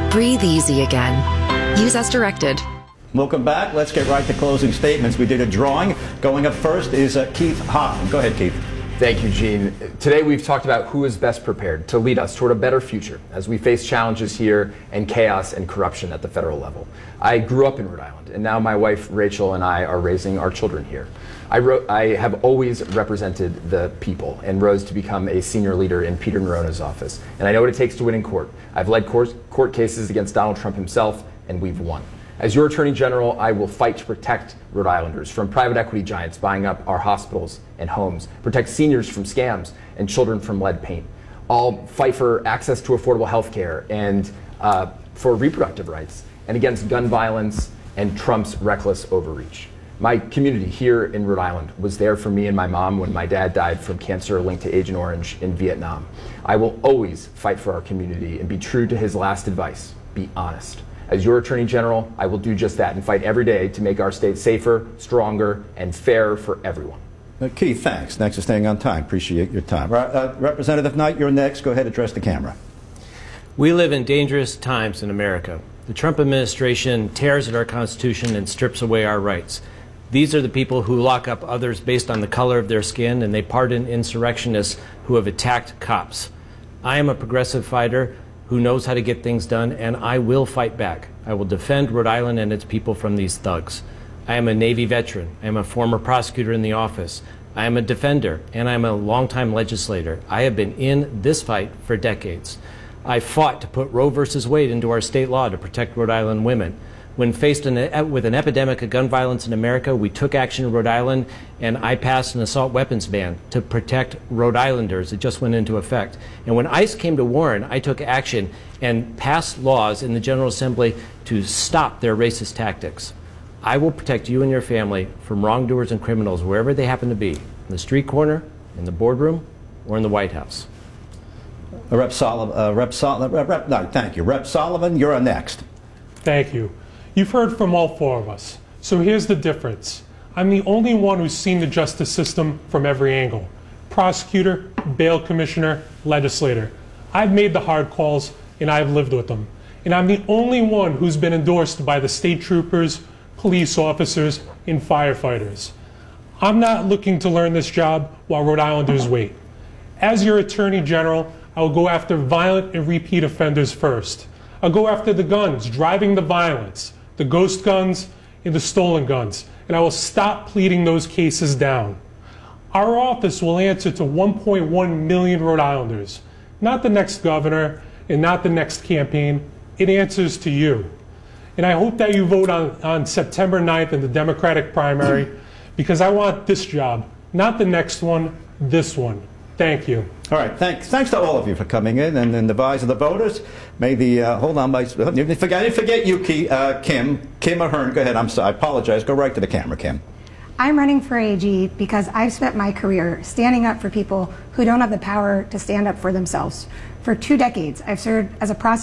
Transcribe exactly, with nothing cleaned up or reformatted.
Breathe easy again. Use as directed. Welcome back. Let's get right to closing statements. We did a drawing. Going up first is uh, Keith Hoffman. Go ahead, Keith. Thank you, Gene. Today we've talked about who is best prepared to lead us toward a better future as we face challenges here and chaos and corruption at the federal level. I grew up in Rhode Island, and now my wife Rachel and I are raising our children here. I, wrote, I have always represented the people and rose to become a senior leader in Peter Nerona's office. And I know what it takes to win in court. I've led court, court cases against Donald Trump himself, and we've won. As your Attorney General, I will fight to protect Rhode Islanders from private equity giants buying up our hospitals and homes, protect seniors from scams and children from lead paint. I'll fight for access to affordable health care and uh, for reproductive rights, and against gun violence and Trump's reckless overreach. My community here in Rhode Island was there for me and my mom when my dad died from cancer linked to Agent Orange in Vietnam. I will always fight for our community and be true to his last advice: be honest. As your Attorney General, I will do just that and fight every day to make our state safer, stronger, and fairer for everyone. Uh, Keith, thanks. Thanks for staying on time. Appreciate your time. Uh, Representative Knight, you're next. Go ahead, address the camera. We live in dangerous times in America. The Trump administration tears at our Constitution and strips away our rights. These are the people who lock up others based on the color of their skin, and they pardon insurrectionists who have attacked cops. I am a progressive fighter who knows how to get things done, and I will fight back. I will defend Rhode Island and its people from these thugs. I am a Navy veteran. I am a former prosecutor in the office. I am a defender, and I am a longtime legislator. I have been in this fight for decades. I fought to put Roe versus Wade into our state law to protect Rhode Island women. When faced in a, with an epidemic of gun violence in America, we took action in Rhode Island, and I passed an assault weapons ban to protect Rhode Islanders. It just went into effect. And when ICE came to Warren, I took action and passed laws in the General Assembly to stop their racist tactics. I will protect you and your family from wrongdoers and criminals wherever they happen to be, in the street corner, in the boardroom, or in the White House. Uh, Rep Sullivan, uh, Rep Sullivan, Rep, Rep, no, thank you. Rep Sullivan, you're on next. Thank you. You've heard from all four of us, so here's the difference. I'm the only one who's seen the justice system from every angle. Prosecutor, bail commissioner, legislator. I've made the hard calls, and I've lived with them. And I'm the only one who's been endorsed by the state troopers, police officers, and firefighters. I'm not looking to learn this job while Rhode Islanders wait. As your Attorney General, I will go after violent and repeat offenders first. I'll go after the guns, driving the violence, the ghost guns, and the stolen guns, and I will stop pleading those cases down. Our office will answer to one point one million Rhode Islanders, not the next governor and not the next campaign. It answers to you. And I hope that you vote on, on September ninth in the Democratic primary, because I want this job, not the next one, this one. Thank you. All right, thanks, thanks to all of you for coming in, and in the eyes of the voters, may the, uh, hold on, I didn't forget, I didn't forget you, Key, uh, Kim, Kim Ahern, go ahead, I'm sorry, I apologize, go right to the camera, Kim. I'm running for A G because I've spent my career standing up for people who don't have the power to stand up for themselves. For two decades, I've served as a prosecutor